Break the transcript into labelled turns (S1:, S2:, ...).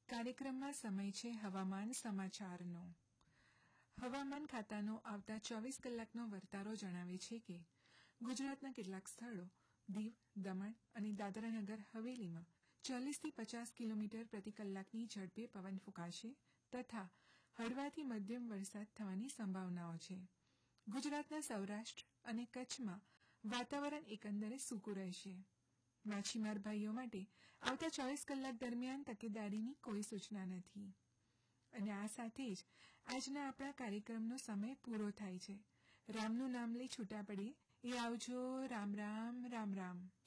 S1: કાર્યક્રમમાં સમય છે હવામાન સમાચારનો. હવામાન ખાતાનો આવતા 24 કલાકનો વર્તારો જણાવે છે કે ગુજરાતના કેટલાક સ્થળો દીવ, દમણ અને દાદરાનગર હવેલીમાં 40 થી 50 કિલોમીટર પ્રતિ કલાકની ઝડપે પવન ફૂંકાશે તથા હળવાથી મધ્યમ વરસાદ થવાની સંભાવનાઓ છે. ગુજરાતના સૌરાષ્ટ્ર અને કચ્છમાં વાતાવરણ એકંદરે સૂકું રહેશે. માછીમાર ભાઈઓ માટે આવતા 24 કલાક દરમિયાન તકેદારીની કોઈ સૂચના નથી. અને આ સાથે જ આજના આપણા કાર્યક્રમનો સમય પૂરો થાય છે. રામનું નામ લઈ છૂટા પડીએ. એ આવજો. રામ રામ રામ રામ.